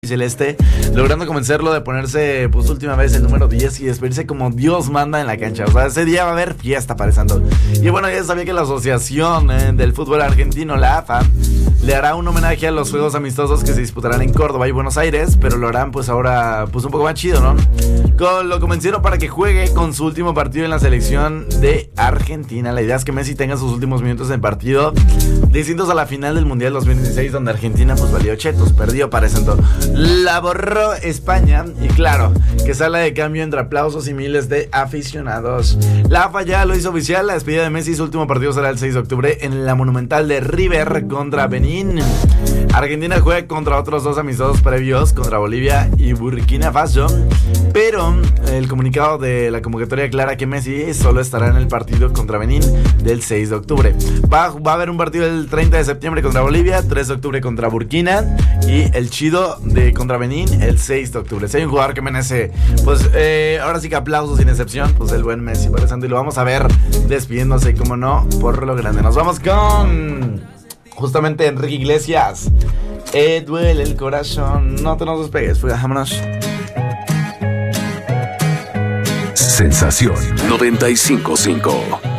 celeste, logrando convencerlo de ponerse pues última vez el número 10 y despedirse como Dios manda en la cancha. O sea, ese día va a haber fiesta para Santos. Y bueno, ya sabía que la Asociación del Fútbol Argentino, la AFA, le hará un homenaje a los juegos amistosos que se disputarán en Córdoba y Buenos Aires, pero lo harán pues ahora pues un poco más chido, ¿no? Lo convencieron para que juegue con su último partido en la selección de Argentina. La idea es que Messi tenga sus últimos minutos en el partido, distintos a la final del Mundial 2016, donde Argentina pues valió chetos, perdió para ese entonces. La borró España y claro, que sala de cambio entre aplausos y miles de aficionados. La AFA ya lo hizo oficial, la despedida de Messi, su último partido será el 6 de octubre en la Monumental de River contra Benín. Argentina juega contra otros dos amistosos previos, contra Bolivia y Burkina Faso, pero el comunicado de la convocatoria aclara que Messi solo estará en el partido contra Benín del 6 de octubre. Va a haber un partido el 30 de septiembre contra Bolivia, 3 de octubre contra Burkina y el chido de contra Benín el 6 de octubre. Si hay un jugador que merece, pues ahora sí que aplausos sin excepción, pues el buen Messi, por eso, y lo vamos a ver despidiéndose, como no, por lo grande. Nos vamos con justamente Enrique Iglesias. Duele el corazón, no te nos despegues, vámonos. Sensación 95.5.